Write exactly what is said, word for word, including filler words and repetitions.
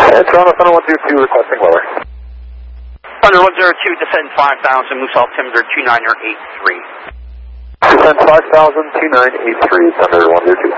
And Toronto Thunder one zero two requesting lower. Thunder one zero two, descend five thousand, Moose Altimeter two niner eight three. Descend five thousand, two nine eight three, Thunder one zero two.